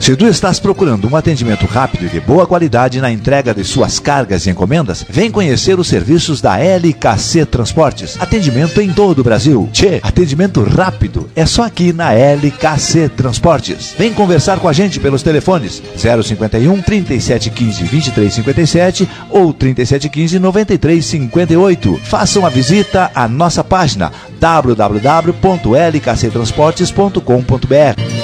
Se tu estás procurando um atendimento rápido e de boa qualidade na entrega de suas cargas e encomendas, vem conhecer os serviços da LKC Transportes. Atendimento em todo o Brasil. Tchê, atendimento rápido é só aqui na LKC Transportes. Vem conversar com a gente pelos telefones 051 3715 2357 ou 3715 9358. Faça uma visita à nossa página www.lkctransportes.com.br.